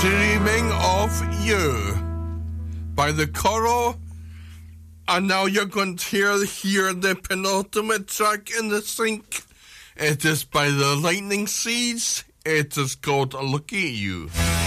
Dreaming of You by the Coral. And now you're going to hear the penultimate track in the sync. It is by the Lightning Seeds. It is called Look at You.